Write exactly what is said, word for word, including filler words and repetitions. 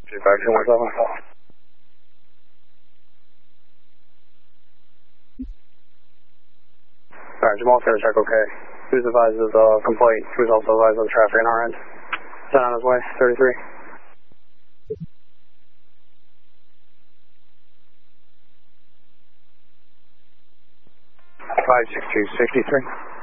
two five two one seven. Alright, Jamal's gonna check okay. Who's advised of the complaint? Who's also advised of the traffic on our end? Is on his way, thirty-three. five six two sixty-three.